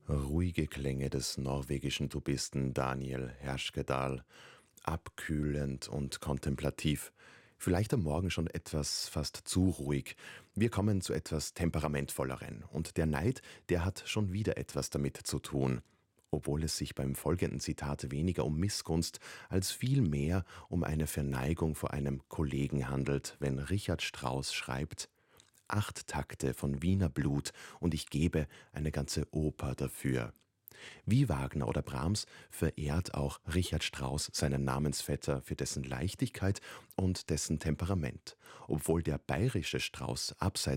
Ruhige Klänge des norwegischen Tubisten Daniel Herskedal, abkühlend und kontemplativ. Vielleicht am Morgen schon etwas fast zu ruhig. Wir kommen zu etwas temperamentvolleren. Und der Neid, der hat schon wieder etwas damit zu tun. Obwohl es sich beim folgenden Zitat weniger um Missgunst als vielmehr um eine Verneigung vor einem Kollegen handelt, wenn Richard Strauss schreibt: 8 Takte von Wiener Blut und ich gebe eine ganze Oper dafür. Wie Wagner oder Brahms verehrt auch Richard Strauss seinen Namensvetter für dessen Leichtigkeit und dessen Temperament, obwohl der bayerische Strauss abseits